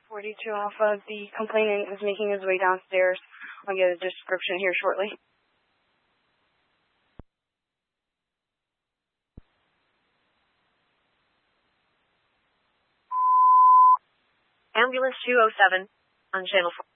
42 Alpha, the complainant is making his way downstairs. I'll get a description here shortly. Ambulance 207 on Channel 4.